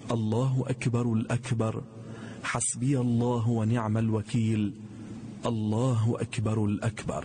Allahu ekberul ekber. Hasbiyallahu ve ni'mel vekil. Allahu ekberul ekber.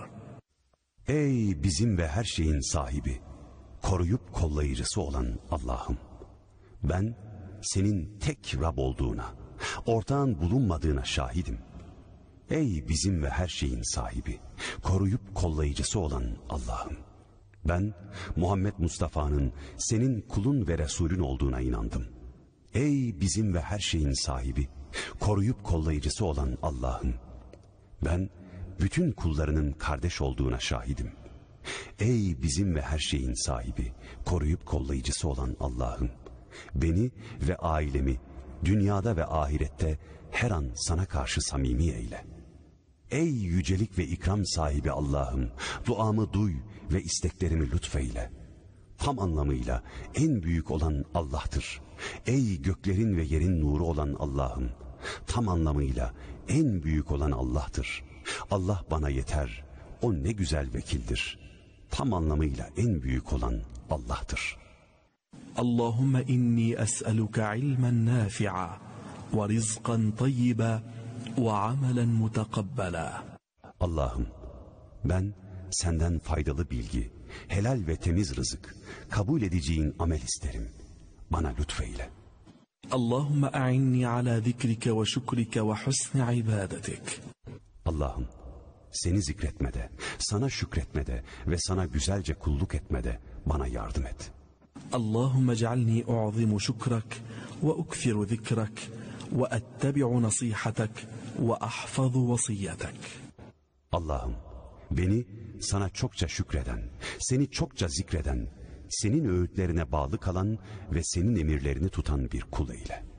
Ey bizim ve her şeyin sahibi, koruyup kollayıcısı olan Allah'ım, ben senin tek Rab olduğuna, ortağın bulunmadığına şahidim. Ey bizim ve her şeyin sahibi, koruyup kollayıcısı olan Allah'ım, ben Muhammed Mustafa'nın senin kulun ve Resulün olduğuna inandım. Ey bizim ve her şeyin sahibi, koruyup kollayıcısı olan Allah'ım, ben bütün kullarının kardeş olduğuna şahidim. Ey bizim ve her şeyin sahibi, koruyup kollayıcısı olan Allah'ım, beni ve ailemi dünyada ve ahirette her an sana karşı samimi eyle. Ey yücelik ve ikram sahibi Allah'ım, duamı duy ve isteklerimi lütfeyle. Tam anlamıyla en büyük olan Allah'tır. Ey göklerin ve yerin nuru olan Allah'ım, tam anlamıyla en büyük olan Allah'tır. Allah bana yeter, o ne güzel vekildir. Tam anlamıyla en büyük olan Allah'tır. Allahümme inni es'eluke ilmen nafi'a ve rizqan tayyiba ve amelen mutakabbala. Allah'ım, ben senden faydalı bilgi, helal ve temiz rızık, kabul edeceğin amel isterim. Bana lütfeyle. Allahümme a'inni ala zikrike ve şükrike ve husni ibadetik. Allah'ım, seni zikretmede, sana şükretmede ve sana güzelce kulluk etmede bana yardım et. Allahümme cealni u'zimu şükrak ve ukthiru zikrak ve ettebi'u nasihatak ve ahfazu vasiyetek. Allah'ım, beni sana çokça şükreden, seni çokça zikreden, senin öğütlerine bağlı kalan ve senin emirlerini tutan bir kul eyle.